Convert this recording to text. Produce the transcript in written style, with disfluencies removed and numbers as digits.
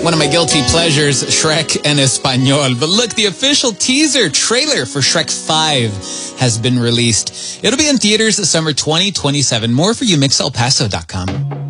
One of my guilty pleasures, Shrek en Español. But look, the official teaser trailer for Shrek 5 has been released. It'll be in theaters summer 2027. More for you, mixelpaso.com.